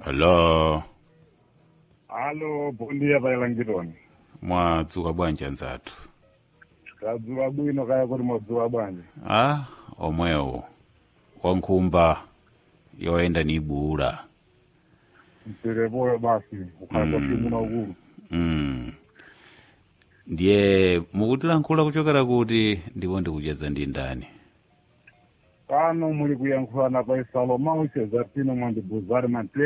Hello. Alo, bom dia Vailangironi. Mwadzuka bwanji anzathu? Kadzuka bwino kaya kuti mwadzuka bwanji? Omwewo. Wankhumba yoenda ni bula. Mterepoyo basi, ukhala kwa muna ukulu. Ndiye mukutilankhula kuchokera kuti ndipo ndikucheza ndi ndani? Pano muli kuyankhulana pa Salomão Cesartino Mwandibuzari Mante